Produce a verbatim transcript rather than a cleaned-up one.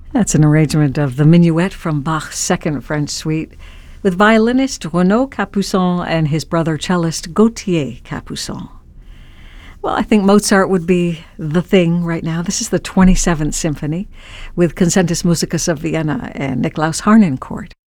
That's an arrangement of the Minuet from Bach's Second French Suite with violinist Renaud Capuçon and his brother cellist Gauthier Capuçon. Well, I think Mozart would be the thing right now. This is the twenty-seventh Symphony with Concertus Musicus of Vienna and Niklaus Harnoncourt.